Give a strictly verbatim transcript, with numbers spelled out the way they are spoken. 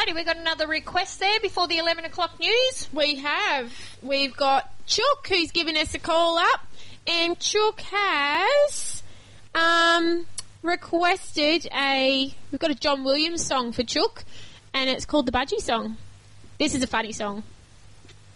Alrighty, we've got another request there before the eleven o'clock news. We have. We've got Chook, who's given us a call up, and Chook has um, requested a... We've got a John Williams song for Chook, and it's called The Budgie Song. This is a funny song.